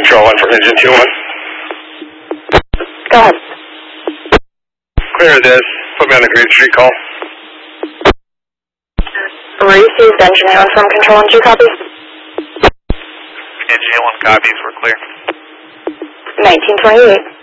Control 1 for Engine 2-1. Go ahead. Clear this. Put me on the Green Street call. Received Engine 1 from Control 1, 2 copies. Engine 1 copies, we're clear. 1928.